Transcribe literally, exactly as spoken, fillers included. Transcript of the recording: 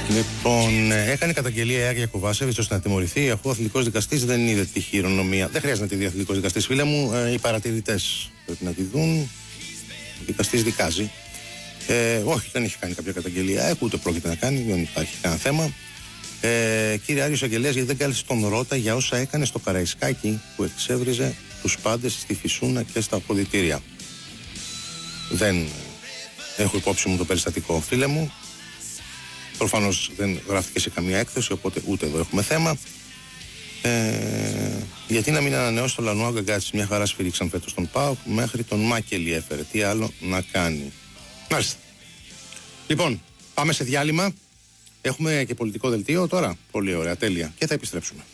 Λοιπόν, έκανε καταγγελία η Άγια Κοβάσεβιτς ώστε να τιμωρηθεί, αφού ο αθλητικός δικαστής δεν είδε τη χειρονομία. Δεν χρειάζεται να τη δει ο αθλητικός δικαστής, φίλε μου. Ε, οι παρατηρητές πρέπει να τη δουν. Ο δικαστής δικάζει. Ε, όχι, δεν έχει κάνει κάποια καταγγελία. Ε, ούτε πρόκειται να κάνει, δεν υπάρχει κανένα θέμα. Ε, κύριε Άριος Αγγελέας, γιατί δεν κάλεσε τον Ρώτα για όσα έκανε στο Καραϊσκάκι που εξέβριζε τους πάντες στη Φυσούνα και στα αποδυτήρια? Δεν έχω υπόψη μου το περιστατικό, φίλε μου. Προφανώς δεν γράφτηκε σε καμία έκθεση, οπότε ούτε εδώ έχουμε θέμα. Ε, γιατί να μην ανανεώσει το Λανουά Γκαγκάτσι? Μια χαρά σφυρίξαν φέτος τον ΠΑΟΚ, μέχρι τον Μάκελη έφερε. Τι άλλο να κάνει? Μάλιστα. Λοιπόν, πάμε σε διάλειμμα. Έχουμε και πολιτικό δελτίο τώρα. Πολύ ωραία, τέλεια. Και θα επιστρέψουμε.